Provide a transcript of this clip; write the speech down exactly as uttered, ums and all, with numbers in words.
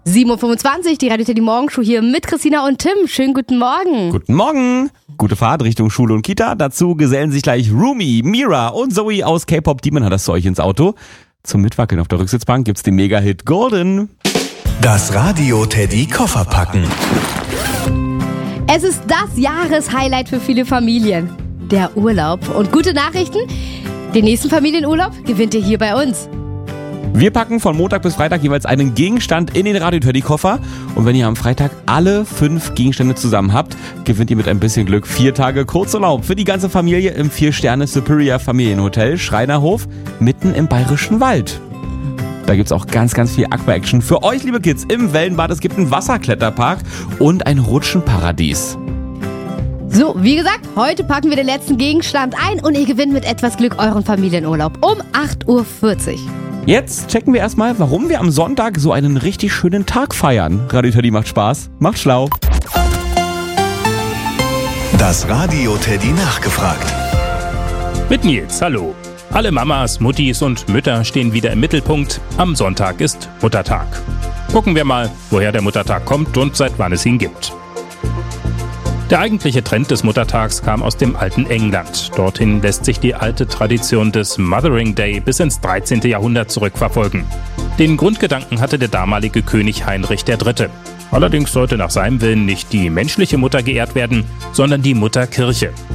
sieben Uhr fünfundzwanzig, die Radio Teddy Morgenshow hier mit Christina und Tim. Schönen guten Morgen. Guten Morgen. Gute Fahrt Richtung Schule und Kita. Dazu gesellen sich gleich Rumi, Mira und Zoe aus K-Pop Demon hat das zu euch ins Auto. Zum Mitwackeln auf der Rücksitzbank gibt's den Mega-Hit Golden. Das Radio Teddy Kofferpacken. Es ist das Jahreshighlight für viele Familien. Der Urlaub. Und gute Nachrichten? Den nächsten Familienurlaub gewinnt ihr hier bei uns. Wir packen von Montag bis Freitag jeweils einen Gegenstand in den Radio Teddy Koffer. Und wenn ihr am Freitag alle fünf Gegenstände zusammen habt, gewinnt ihr mit ein bisschen Glück vier Tage Kurzurlaub für die ganze Familie im vier Sterne Superior Familienhotel Schreinerhof mitten im Bayerischen Wald. Da gibt's auch ganz, ganz viel Aqua-Action für euch, liebe Kids, im Wellenbad. Es gibt einen Wasserkletterpark und ein Rutschenparadies. So, wie gesagt, heute packen wir den letzten Gegenstand ein und ihr gewinnt mit etwas Glück euren Familienurlaub um acht Uhr vierzig. Jetzt checken wir erstmal, warum wir am Sonntag so einen richtig schönen Tag feiern. Radio Teddy macht Spaß, macht schlau. Das Radio Teddy nachgefragt. Mit Nils, hallo. Alle Mamas, Muttis und Mütter stehen wieder im Mittelpunkt. Am Sonntag ist Muttertag. Gucken wir mal, woher der Muttertag kommt und seit wann es ihn gibt. Der eigentliche Trend des Muttertags kam aus dem alten England. Dorthin lässt sich die alte Tradition des Mothering Day bis ins dreizehnten Jahrhundert zurückverfolgen. Den Grundgedanken hatte der damalige König Heinrich der Dritte. Allerdings sollte nach seinem Willen nicht die menschliche Mutter geehrt werden, sondern die Mutterkirche.